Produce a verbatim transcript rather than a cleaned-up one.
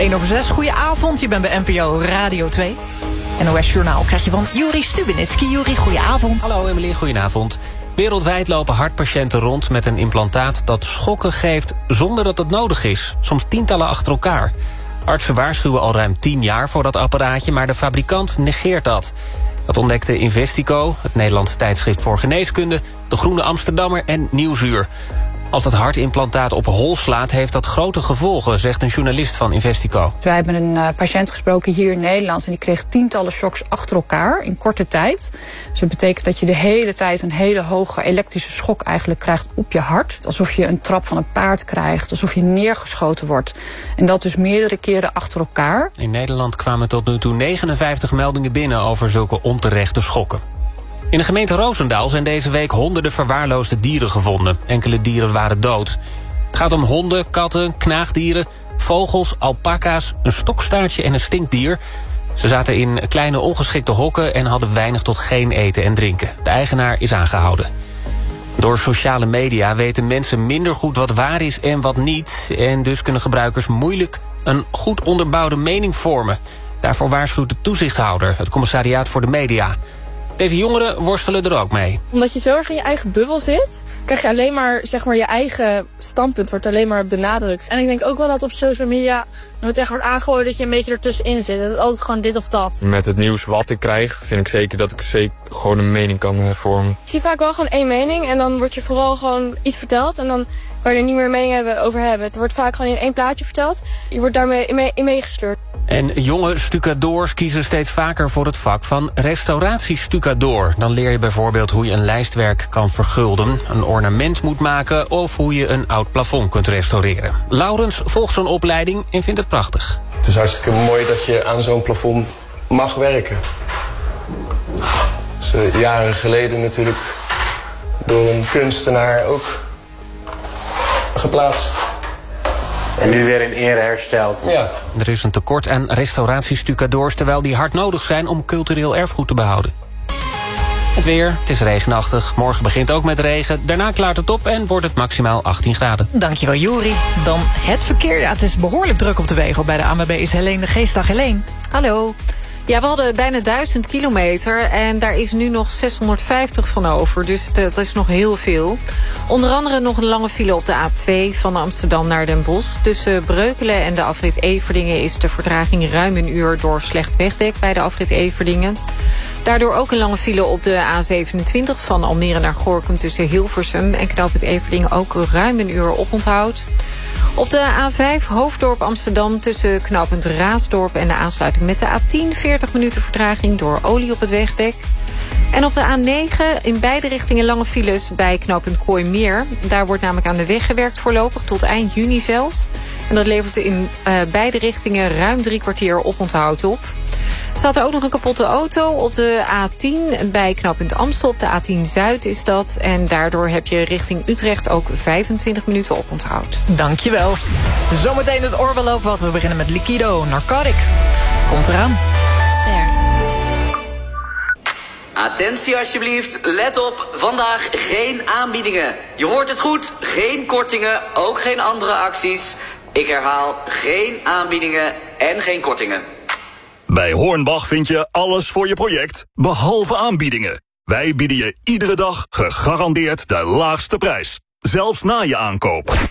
één over zes. Goedenavond, je bent bij N P O Radio twee. N O S Journaal krijg je van Juri Stubenitski. Juri, goedenavond. Hallo Emily, goedenavond. Wereldwijd lopen hartpatiënten rond met een implantaat dat schokken geeft zonder dat het nodig is. Soms tientallen achter elkaar. Artsen waarschuwen al ruim tien jaar voor dat apparaatje, maar de fabrikant negeert dat. Dat ontdekte Investico, het Nederlands tijdschrift voor geneeskunde, De Groene Amsterdammer en Nieuwsuur. Als dat hartimplantaat op hol slaat, heeft dat grote gevolgen, zegt een journalist van Investico. Wij hebben een uh, patiënt gesproken hier in Nederland en die kreeg tientallen shocks achter elkaar in korte tijd. Dus dat betekent dat je de hele tijd een hele hoge elektrische schok eigenlijk krijgt op je hart. Alsof je een trap van een paard krijgt, alsof je neergeschoten wordt. En dat dus meerdere keren achter elkaar. In Nederland kwamen tot nu toe negenenvijftig meldingen binnen over zulke onterechte schokken. In de gemeente Roosendaal zijn deze week honderden verwaarloosde dieren gevonden. Enkele dieren waren dood. Het gaat om honden, katten, knaagdieren, vogels, alpaca's, een stokstaartje en een stinkdier. Ze zaten in kleine ongeschikte hokken en hadden weinig tot geen eten en drinken. De eigenaar is aangehouden. Door sociale media weten mensen minder goed wat waar is en wat niet. En dus kunnen gebruikers moeilijk een goed onderbouwde mening vormen. Daarvoor waarschuwt de toezichthouder, het commissariaat voor de media. Deze jongeren worstelen er ook mee. Omdat je zo erg in je eigen bubbel zit, krijg je alleen maar, zeg maar, je eigen standpunt wordt alleen maar benadrukt. En ik denk ook wel dat op social media nooit echt wordt aangeboden dat je een beetje ertussenin zit. Het is altijd gewoon dit of dat. Met het nieuws wat ik krijg, vind ik zeker dat ik zeker gewoon een mening kan vormen. Ik zie vaak wel gewoon één mening en dan wordt je vooral gewoon iets verteld en dan kan je er niet meer een mening hebben, over hebben. Het wordt vaak gewoon in één plaatje verteld. Je wordt daarmee in, mee, in meegesleurd. En jonge stucadoors kiezen steeds vaker voor het vak van restauratiestucadoor. Dan leer je bijvoorbeeld hoe je een lijstwerk kan vergulden, een ornament moet maken of hoe je een oud plafond kunt restaureren. Laurens volgt zo'n opleiding en vindt het prachtig. Het is hartstikke mooi dat je aan zo'n plafond mag werken. Dus, uh, jaren geleden natuurlijk door een kunstenaar ook geplaatst. En nu weer in ere hersteld. Ja. Er is een tekort aan restauratiestucadoors, terwijl die hard nodig zijn om cultureel erfgoed te behouden. Het weer, het is regenachtig. Morgen begint ook met regen. Daarna klaart het op en wordt het maximaal achttien graden. Dankjewel, Juri. Dan het verkeer. Ja, het is behoorlijk druk op de wegen. Bij de A M B is Helene de Geest. Dag Helene. Hallo. Ja, we hadden bijna duizend kilometer en daar is nu nog zeshonderdvijftig van over. Dus dat is nog heel veel. Onder andere nog een lange file op de A twee van Amsterdam naar Den Bosch. Tussen Breukelen en de afrit Everdingen is de vertraging ruim een uur door slecht wegdek bij de afrit Everdingen. Daardoor ook een lange file op de A zevenentwintig van Almere naar Gorinchem tussen Hilversum en knooppunt Everdingen ook ruim een uur oponthoud. Op de A vijf Hoofddorp Amsterdam tussen knooppunt Raasdorp en de aansluiting met de A tien... veertig minuten vertraging door olie op het wegdek. En op de A negen in beide richtingen lange files bij knooppunt Kooimeer. Daar wordt namelijk aan de weg gewerkt voorlopig tot eind juni zelfs. En dat levert in uh, beide richtingen ruim drie kwartier oponthoud op. Staat er ook nog een kapotte auto op de A tien bij knooppunt Amstel. Op de A tien Zuid is dat. En daardoor heb je richting Utrecht ook vijfentwintig minuten oponthoud. Dankjewel. Zometeen het oorbeloop wat. We beginnen met Liquido, Narcotic. Komt eraan. Ster. Attentie alsjeblieft, let op, vandaag geen aanbiedingen. Je hoort het goed, geen kortingen, ook geen andere acties. Ik herhaal, geen aanbiedingen en geen kortingen. Bij Hornbach vind je alles voor je project, behalve aanbiedingen. Wij bieden je iedere dag gegarandeerd de laagste prijs, zelfs na je aankoop.